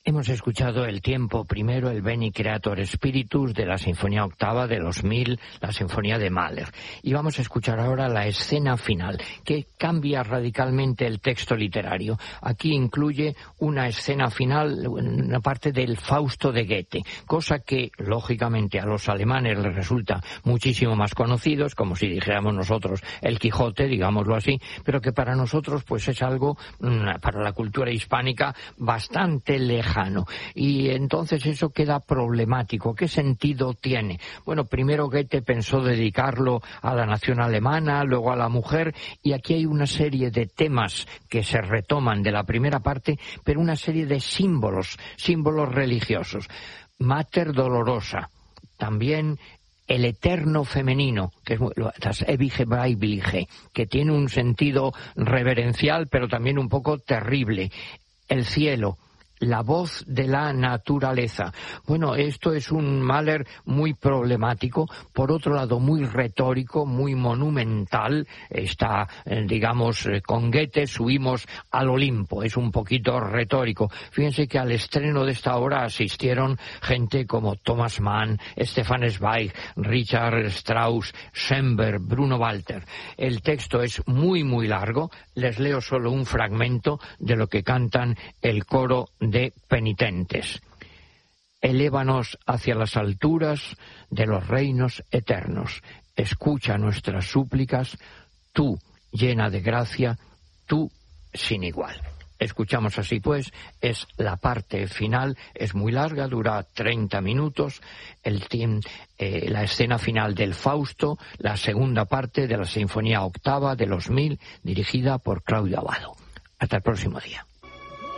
Hemos escuchado el tiempo primero, el Veni Creator Spiritus de la Sinfonía Octava de los 1000, la Sinfonía de Mahler. Y vamos a escuchar ahora la escena final, que cambia radicalmente el texto literario. Aquí incluye una escena final, una parte del Fausto de Goethe, cosa que, lógicamente, a los alemanes les resulta muchísimo más conocido, como si dijéramos nosotros el Quijote, digámoslo así, pero que para nosotros pues es algo, para la cultura hispánica, bastante lejano. Y entonces eso queda problemático. ¿Qué sentido tiene? Bueno, primero Goethe pensó dedicarlo a la nación alemana, luego a la mujer, y aquí hay una serie de temas que se retoman de la primera parte, pero una serie de símbolos religiosos. Mater Dolorosa, también el eterno femenino, que es das ewige Weibliche, que tiene un sentido reverencial, pero también un poco terrible. El cielo, la voz de la naturaleza. Bueno, esto es un Mahler muy problemático, por otro lado muy retórico, muy monumental. Está, digamos, con Goethe subimos al Olimpo, es un poquito retórico. Fíjense que al estreno de esta obra asistieron gente como Thomas Mann, Stefan Zweig, Richard Strauss, Schoenberg, Bruno Walter. El texto es muy, muy largo. Les leo solo un fragmento de lo que cantan el coro de penitentes. Elévanos hacia las alturas de los reinos eternos. Escucha nuestras súplicas, tú llena de gracia, tú sin igual. Escuchamos así pues, es la parte final, es muy larga, dura 30 minutos, la escena final del Fausto, la segunda parte de la Sinfonía Octava de los 1000, dirigida por Claudio Abbado. Hasta el próximo día.